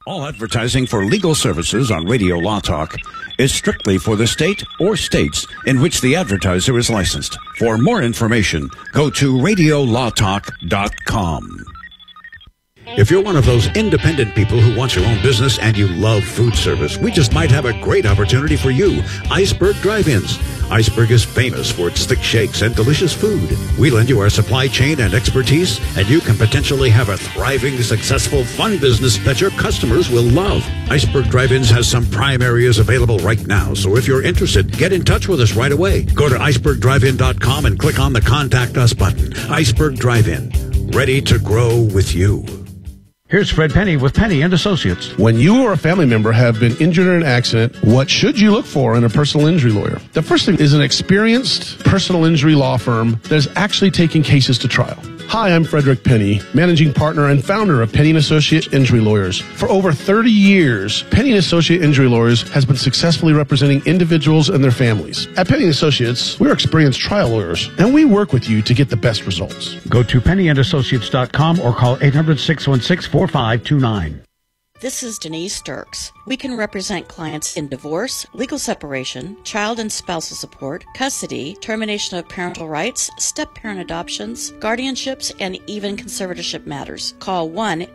All advertising for legal services on Radio Law Talk is strictly for the state or states in which the advertiser is licensed. For more information, go to radiolawtalk.com. If you're one of those independent people who wants your own business and you love food service, we just might have a great opportunity for you. Iceberg Drive-Ins. Iceberg is famous for its thick shakes and delicious food. We lend you our supply chain and expertise, and you can potentially have a thriving, successful, fun business that your customers will love. Iceberg Drive-Ins has some prime areas available right now, so if you're interested, get in touch with us right away. Go to icebergdrivein.com and click on the Contact Us button. Iceberg Drive-In, ready to grow with you. Here's Fred Penny with Penny and Associates. When you or a family member have been injured in an accident, what should you look for in a personal injury lawyer? The first thing is an experienced personal injury law firm that is actually taking cases to trial. Hi, I'm Frederick Penny, managing partner and founder of Penny & Associate Injury Lawyers. For over 30 years, Penny & Associate Injury Lawyers has been successfully representing individuals and their families. At Penny & Associates, we're experienced trial lawyers, and we work with you to get the best results. Go to pennyandassociates.com or call 800-616-4529. This is Denise Dirks. We can represent clients in divorce, legal separation, child and spousal support, custody, termination of parental rights, step-parent adoptions, guardianships, and even conservatorship matters. Call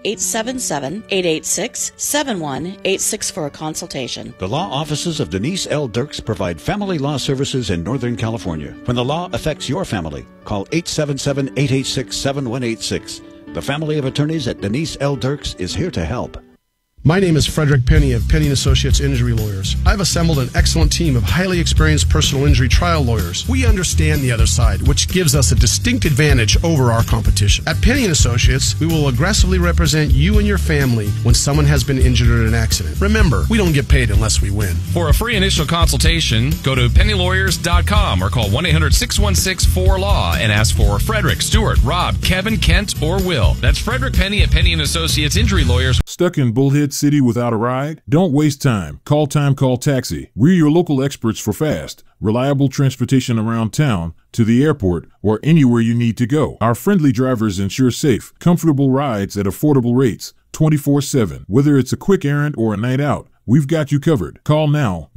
1-877-886-7186 for a consultation. The law offices of Denise L. Dirks provide family law services in Northern California. When the law affects your family, call 877-886-7186. The family of attorneys at Denise L. Dirks is here to help. My name is Frederick Penny of Penny & Associates Injury Lawyers. I've assembled an excellent team of highly experienced personal injury trial lawyers. We understand the other side, which gives us a distinct advantage over our competition. At Penny & Associates, we will aggressively represent you and your family when someone has been injured in an accident. Remember, we don't get paid unless we win. For a free initial consultation, go to pennylawyers.com or call 1-800-616-4LAW and ask for Frederick, Stuart, Rob, Kevin, Kent, or Will. That's Frederick Penny at Penny & Associates Injury Lawyers. Stuck in Bullhead City without a ride? Don't waste time. Call Taxi. We're your local experts for fast, reliable transportation around town, to the airport, or anywhere you need to go. Our friendly drivers ensure safe, comfortable rides at affordable rates, 24/7. Whether it's a quick errand or a night out, we've got you covered. Call now,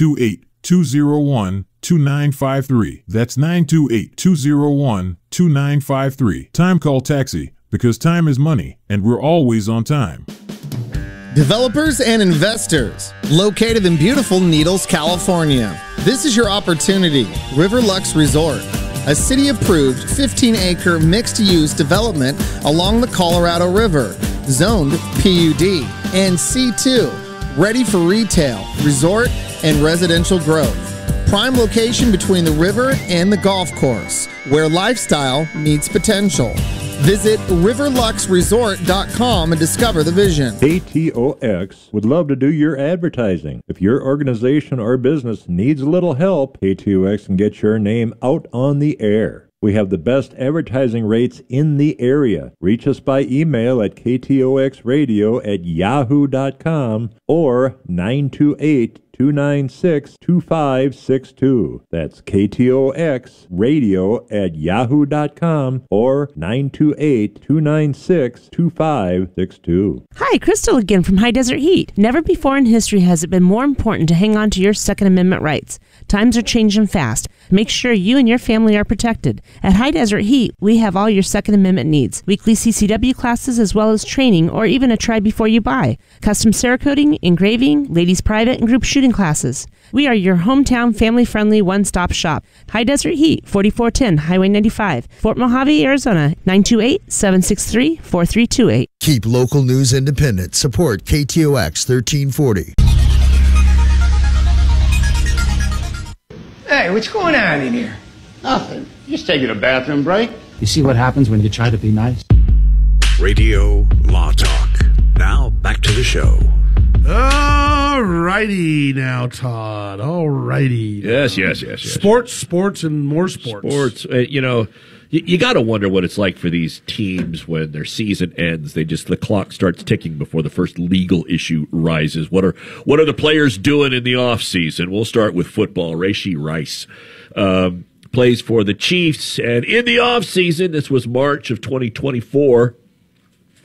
928-201-2953. That's 928-201-2953. Time Call Taxi, because time is money, and we're always on time. Developers and investors, located in beautiful Needles, California. This is your opportunity. Riverlux Resort, a city-approved 15-acre mixed-use development along the Colorado River, zoned PUD and C2, ready for retail, resort, and residential growth. Prime location between the river and the golf course, where lifestyle meets potential. Visit riverluxresort.com and discover the vision. KTOX would love to do your advertising. If your organization or business needs a little help, KTOX can get your name out on the air. We have the best advertising rates in the area. Reach us by email at ktoxradio@yahoo.com or 928-296-2562. That's ktoxradio@yahoo.com or 928-296-2562. Hi, Crystal again from High Desert Heat. Never before in history has it been more important to hang on to your Second Amendment rights. Times are changing fast. Make sure you and your family are protected. At High Desert Heat, we have all your Second Amendment needs. Weekly CCW classes as well as training or even a try before you buy. Custom Cerakoting, engraving, ladies private and group shooting classes. We are your hometown family-friendly one-stop shop. High Desert Heat, 4410 Highway 95, Fort Mojave, Arizona, 928-763-4328. Keep local news independent. Support KTOX 1340. Hey, what's going on in here? Nothing. Just taking a bathroom break. You see what happens when you try to be nice? Radio Law Talk. Now, back to the show. All righty now, Todd. All righty. Yes. Sports, and more sports. Sports. You got to wonder what it's like for these teams when their season ends. The clock starts ticking before the first legal issue rises. What are the players doing in the off season? We'll start with football. Rashee Rice plays for the Chiefs, and in the off season, this was March of 2024.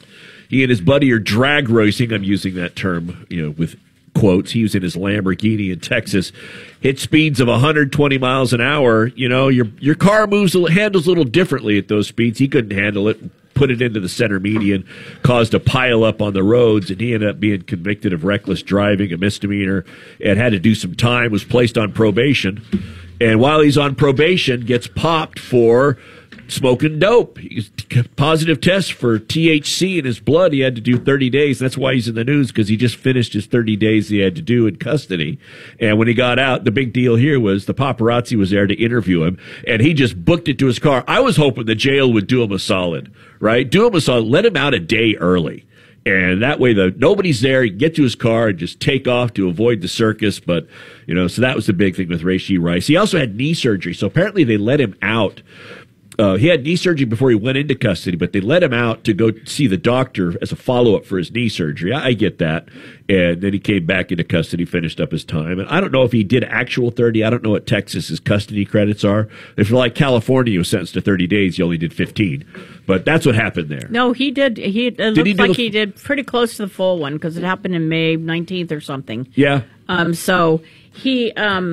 He and his buddy are drag racing. I'm using that term, with quotes. He was in his Lamborghini in Texas, hit speeds of 120 miles an hour. Your car handles a little differently at those speeds. He couldn't handle it. Put it into the center median, caused a pile up on the roads, and he ended up being convicted of reckless driving, a misdemeanor, and had to do some time, was placed on probation. And while he's on probation, gets popped for smoking dope. Positive test for THC in his blood. He had to do 30 days. That's why he's in the news, because he just finished his 30 days he had to do in custody. And when he got out, the big deal here was the paparazzi was there to interview him, and he just booked it to his car. I was hoping the jail would do him a solid, right? Do him a solid. Let him out a day early. And that way, nobody's there. He can get to his car and just take off to avoid the circus. But, so that was the big thing with Rashee Rice. He also had knee surgery. So apparently they let him out. He had knee surgery before he went into custody, but they let him out to go see the doctor as a follow-up for his knee surgery. I get that. And then he came back into custody, finished up his time. And I don't know if he did actual 30. I don't know what Texas's custody credits are. If you're like California, he was sentenced to 30 days. He only did 15. But that's what happened there. No, he did. It looks like he did pretty close to the full one, because it happened in May 19th or something. Yeah. So he...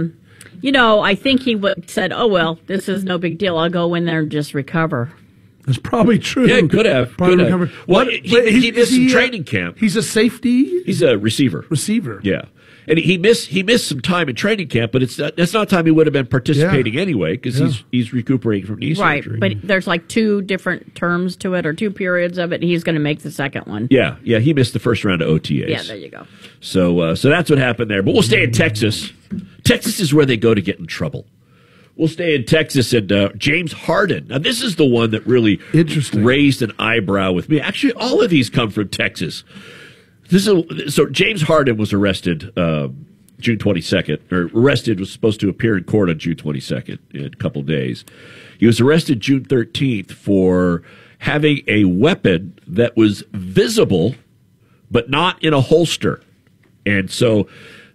I think he said, "Oh well, this is no big deal. I'll go in there and just recover." That's probably true. Yeah, could have. Well, he missed some training camp. He's a safety. He's a receiver. Yeah, and he missed some time in training camp, but that's not time he would have been participating anyway, because he's recuperating from knee surgery. Right, but there's like 2 different terms to it, or 2 periods of it. He's going to make the second one. Yeah, he missed the first round of OTAs. Yeah, there you go. So that's what happened there. But we'll stay in Texas. Texas is where they go to get in trouble. We'll stay in Texas, and James Harden. Now, this is the one that really raised an eyebrow with me. Actually, all of these come from Texas. So James Harden was arrested June 22nd, was supposed to appear in court on June 22nd in a couple of days. He was arrested June 13th for having a weapon that was visible but not in a holster. And so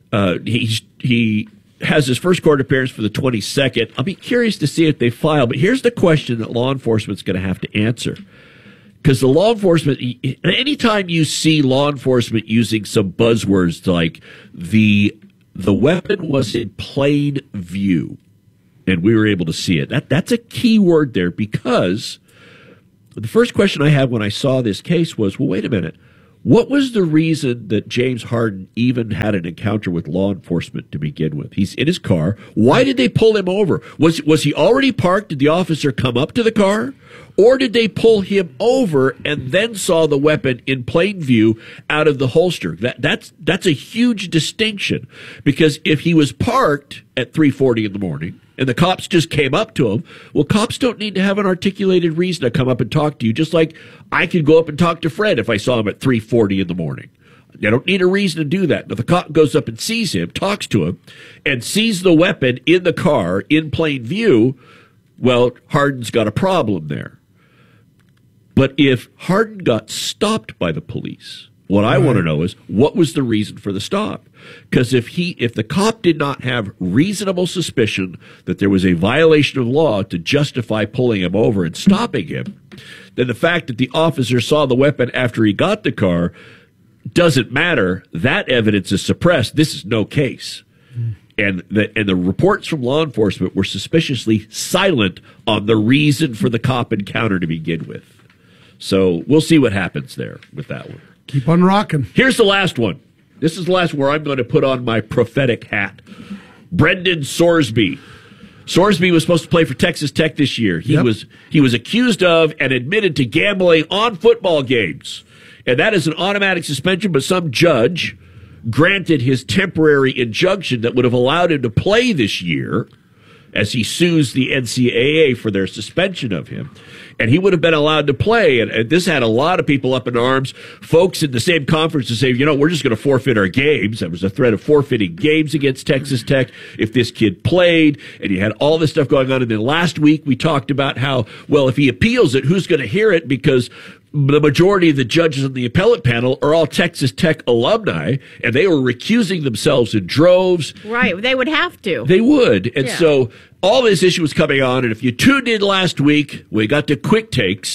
he has his first court appearance for the 22nd. I'll be curious to see if they file, but here's the question that law enforcement's going to have to answer. Because the law enforcement, anytime you see law enforcement using some buzzwords like the weapon was in plain view and we were able to see it, that's a key word there, because the first question I had when I saw this case was, well, wait a minute. What was the reason that James Harden even had an encounter with law enforcement to begin with? He's in his car. Why did they pull him over? Was he already parked? Did the officer come up to the car? Or did they pull him over and then saw the weapon in plain view out of the holster? That's a huge distinction, because if he was parked at 3:40 in the morning and the cops just came up to him, well, cops don't need to have an articulated reason to come up and talk to you, just like I could go up and talk to Fred if I saw him at 3:40 in the morning. I don't need a reason to do that. If the cop goes up and sees him, talks to him, and sees the weapon in the car in plain view, well, Harden's got a problem there. But if Harden got stopped by the police, what I want to know is, what was the reason for the stop? Because if the cop did not have reasonable suspicion that there was a violation of law to justify pulling him over and stopping him, then the fact that the officer saw the weapon after he got the car doesn't matter. That evidence is suppressed. This is no case. And the reports from law enforcement were suspiciously silent on the reason for the cop encounter to begin with. So we'll see what happens there with that one. Keep on rocking. Here's the last one. This is the last where I'm going to put on my prophetic hat. Brendan Sorsby. Sorsby was supposed to play for Texas Tech this year. He was accused of and admitted to gambling on football games. And that is an automatic suspension, but some judge granted his temporary injunction that would have allowed him to play this year, as he sues the NCAA for their suspension of him. And he would have been allowed to play. And this had a lot of people up in arms. Folks in the same conference to say, we're just going to forfeit our games. There was a threat of forfeiting games against Texas Tech if this kid played. And you had all this stuff going on. And then last week we talked about how, well, if he appeals it, who's going to hear it? Because the majority of the judges on the appellate panel are all Texas Tech alumni, and they were recusing themselves in droves. Right. They would have to. They would. And so all this issue was coming on, and if you tuned in last week, we got to quick takes.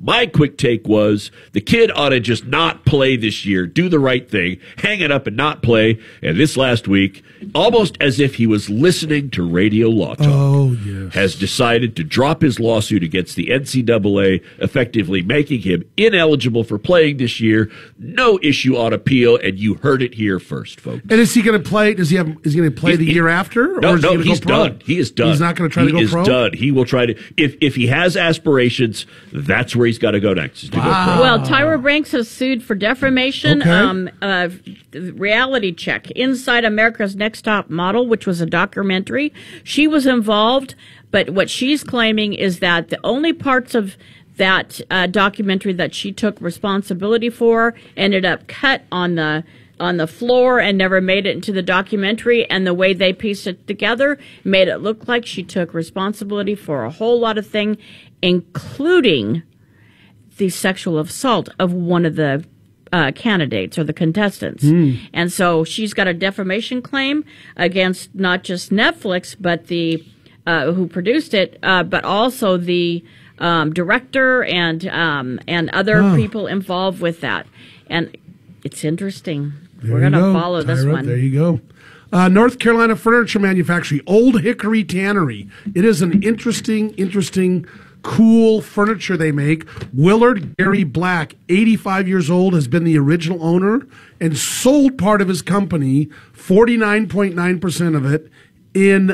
My quick take was the kid ought to just not play this year, do the right thing, hang it up and not play. And this last week, almost as if he was listening to Radio Law Talk, has decided to drop his lawsuit against the NCAA, effectively making him ineligible for playing this year. No issue on appeal, and you heard it here first, folks. And is he going to play? Is he going to play the year after? No, or is he's done. He is done. He's not going to try to go pro? He is done. He will try to. If he has aspirations, that's where he's got to go next. Is to go pro. Well, Tyra Banks has sued for defamation. Reality Check, Inside America's Next Top Model, which was a documentary. She was involved, but what she's claiming is that the only parts of that documentary that she took responsibility for ended up cut on the floor and never made it into the documentary, and the way they pieced it together made it look like she took responsibility for a whole lot of things, including the sexual assault of one of the candidates or the contestants. And so she's got a defamation claim against not just Netflix, but the who produced it, but also the director and other people involved with that. And it's interesting. We're going to follow this one. There you go. North Carolina furniture manufacturing, Old Hickory Tannery. It is an interesting, cool furniture they make. Willard Gary Black, 85 years old, has been the original owner and sold part of his company, 49.9% of it, in,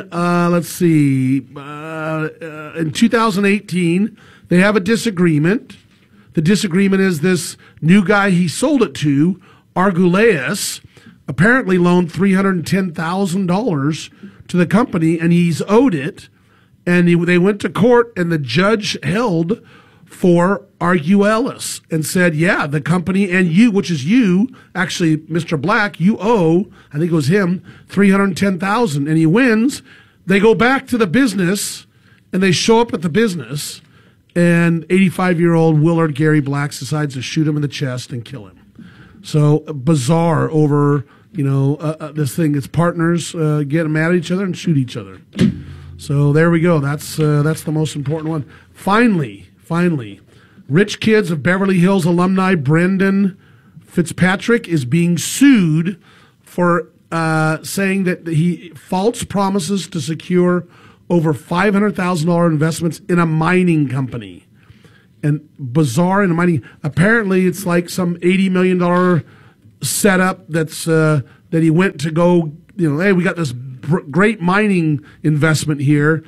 in 2018. They have a disagreement. The disagreement is this new guy he sold it to, Arguleus, apparently loaned $310,000 to the company, and he's owed it. And they went to court, and the judge held for Arguellis and said, yeah, the company and you, which is you, actually, Mr. Black, you owe, I think it was him, $310,000. And he wins. They go back to the business, and they show up at the business, and 85-year-old Willard Gary Black decides to shoot him in the chest and kill him. So bizarre over, this thing. It's partners get mad at each other and shoot each other. So there we go. That's the most important one. Finally, Rich Kids of Beverly Hills alumni Brendan Fitzpatrick is being sued for saying that he false promises to secure over $500,000 investments in a mining company. And bizarre in a mining. Apparently, it's like some $80 million setup that's that he went to go. Hey, we got this great mining investment here,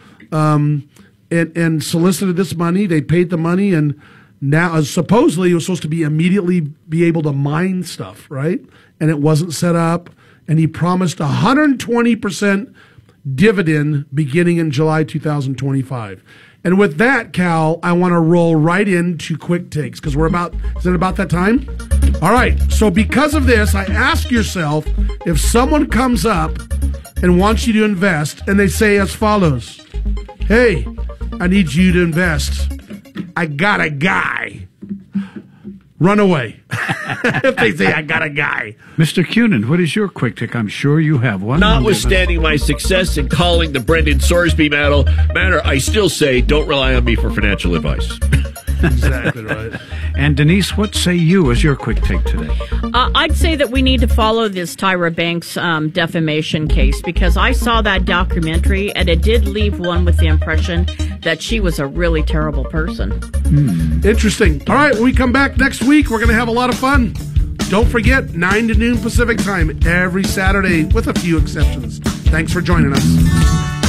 and solicited this money. They paid the money, and now supposedly it was supposed to be immediately be able to mine stuff, right? And it wasn't set up. And he promised 120% dividend beginning in July 2025. And with that, Cal, I want to roll right into quick takes because is it about that time? All right. So because of this, I ask yourself, if someone comes up and wants you to invest and they say as follows, hey, I need you to invest. I got a guy. Run away. If they say, I got a guy. Mr. Cunin, what is your quick take? I'm sure you have one. Notwithstanding my success in calling the Brendan Sorsby matter, I still say don't rely on me for financial advice. Exactly right. And Denise, what say you as your quick take today? I'd say that we need to follow this Tyra Banks defamation case because I saw that documentary and it did leave one with the impression that she was a really terrible person. Interesting. All right, when we come back next week, we're going to have a lot of fun. Don't forget, 9 to noon Pacific time every Saturday with a few exceptions. Thanks for joining us.